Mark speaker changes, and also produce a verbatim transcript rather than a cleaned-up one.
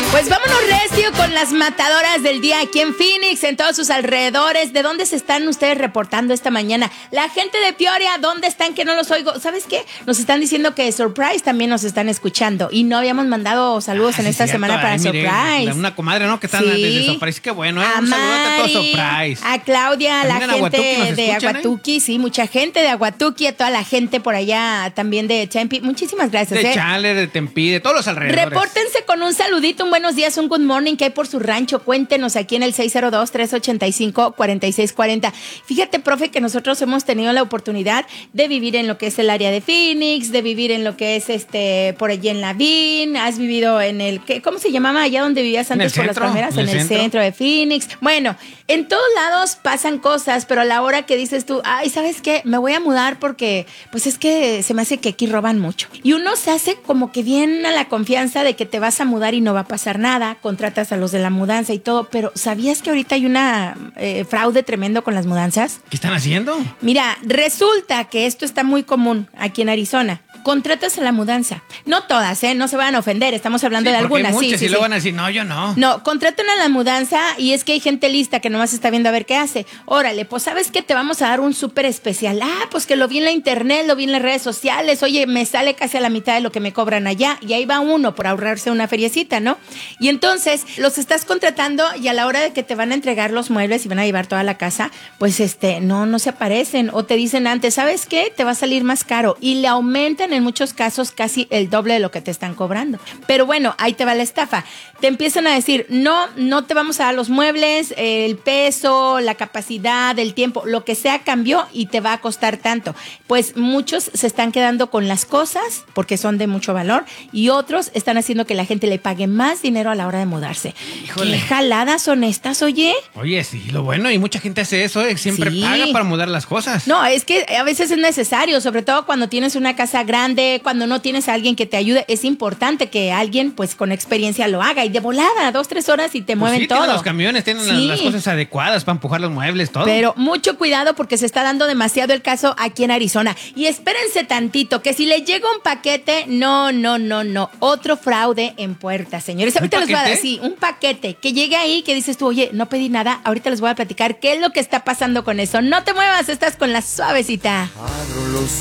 Speaker 1: Pues vámonos recio con las matadoras del día aquí en Phoenix, en todos sus alrededores. ¿De dónde se están ustedes reportando esta mañana? La gente de Peoria, ¿dónde están que no los oigo? ¿Sabes qué? Nos están diciendo que Surprise también nos están escuchando y no habíamos mandado saludos
Speaker 2: ah,
Speaker 1: en
Speaker 2: sí,
Speaker 1: esta
Speaker 2: cierto.
Speaker 1: semana para
Speaker 2: Ay, mire,
Speaker 1: Surprise.
Speaker 2: Una comadre, ¿no? Que están
Speaker 1: Sí.
Speaker 2: desde Surprise. Qué bueno, ¿eh?
Speaker 1: A
Speaker 2: Un saludote a
Speaker 1: Mari,
Speaker 2: todos Surprise.
Speaker 1: a Claudia, a la
Speaker 2: También en
Speaker 1: gente
Speaker 2: Aguatuki nos
Speaker 1: de
Speaker 2: escuchan,
Speaker 1: Aguatuki,
Speaker 2: ¿eh?
Speaker 1: sí, mucha gente de Aguatuki, a toda la gente por allá también de Tempe. Muchísimas gracias.
Speaker 2: De
Speaker 1: ¿eh?
Speaker 2: Chandler, de Tempe, de todos los alrededores.
Speaker 1: Repórtense con un saludito, un buenos días, un good morning que hay por su rancho. Cuéntenos aquí en el seis cero dos, tres ocho cinco, cuatro seis cuatro cero. Fíjate, profe, que nosotros hemos tenido la oportunidad de vivir en lo que es el área de Phoenix, de vivir en lo que es este por allí en Lavín. Has vivido en el, ¿qué, ¿cómo se llamaba allá donde vivías antes por
Speaker 2: centro,
Speaker 1: las palmeras?
Speaker 2: en
Speaker 1: En
Speaker 2: el
Speaker 1: el
Speaker 2: centro.
Speaker 1: centro de Phoenix. Bueno, en todos lados pasan cosas, pero a la hora que dices tú, ay, ¿sabes qué? Me voy a mudar porque, pues es que se me hace que aquí roban mucho. Y uno se hace como que bien a la confianza de que te vas a mudar y no va a pasar nada, contratas a los de la mudanza y todo, pero ¿sabías que ahorita hay una eh, fraude tremendo con las mudanzas?
Speaker 2: ¿Qué están haciendo?
Speaker 1: Mira, resulta que esto está muy común aquí en Arizona. Contratas a la mudanza. No todas, ¿eh? No se van a ofender, estamos hablando
Speaker 2: Sí,
Speaker 1: de
Speaker 2: porque hay
Speaker 1: algunas. Sí,
Speaker 2: muchas
Speaker 1: sí,
Speaker 2: y luego
Speaker 1: sí.
Speaker 2: van a decir, no, yo no.
Speaker 1: No, contratan a la mudanza y es que hay gente lista que nomás está viendo a ver qué hace. Órale, pues ¿sabes qué? Te vamos a dar un súper especial. Ah, pues que lo vi en la internet, lo vi en las redes sociales. Oye, me sale casi a la mitad de lo que me cobran allá. Y ahí va uno por ahorrarse una feriecita, ¿no? Y entonces los estás contratando y a la hora de que te van a entregar los muebles y van a llevar toda la casa, pues este, no, no se aparecen. O te dicen antes, ¿sabes qué? Te va a salir más caro. Y le aumentan en muchos casos casi el doble de lo que te están cobrando. Pero bueno, ahí te va la estafa. Te empiezan a decir, no, no te vamos a dar los muebles, el peso, la capacidad, el tiempo, lo que sea cambió y te va a costar tanto. Pues muchos se están quedando con las cosas porque son de mucho valor y otros están haciendo que la gente le pague más dinero a la hora de mudarse.
Speaker 2: Híjole.
Speaker 1: ¿Qué jaladas son estas, oye?
Speaker 2: Oye, sí, lo bueno, y mucha gente hace eso, ¿eh? Siempre
Speaker 1: Sí.
Speaker 2: paga para mudar las cosas.
Speaker 1: No, es que a veces es necesario, sobre todo cuando tienes una casa grande, cuando no tienes a alguien que te ayude, es importante que alguien pues con experiencia lo haga y de volada, dos, tres horas y te
Speaker 2: Pues
Speaker 1: mueven
Speaker 2: sí,
Speaker 1: todo.
Speaker 2: tienen los camiones, tienen las-
Speaker 1: Sí.
Speaker 2: las cosas adecuadas para empujar los muebles, todo.
Speaker 1: Pero mucho cuidado porque se está dando demasiado el caso aquí en Arizona. Y espérense tantito, que si les llega un paquete, no, no, no, no. Otro fraude en puerta, señores.
Speaker 2: ¿Un
Speaker 1: Ahorita les voy a dar,
Speaker 2: paquete?
Speaker 1: sí, un paquete. Que llegue ahí, que dices tú, oye, no pedí nada. Ahorita les voy a platicar qué es lo que está pasando con eso. No te muevas, estás con la suavecita.
Speaker 3: Abro los